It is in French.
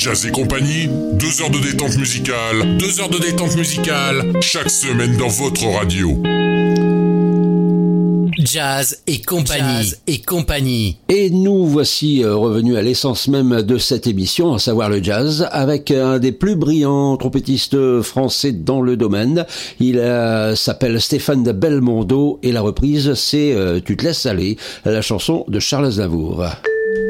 Jazz et compagnie, 2 heures de détente musicale, 2 heures de détente musicale, chaque semaine dans votre radio. Jazz et compagnie. Et nous voici revenus à l'essence même de cette émission, à savoir le jazz, avec un des plus brillants trompettistes français dans le domaine. Il s'appelle Stéphane Belmondo et la reprise c'est Tu te laisses aller, la chanson de Charles Aznavour.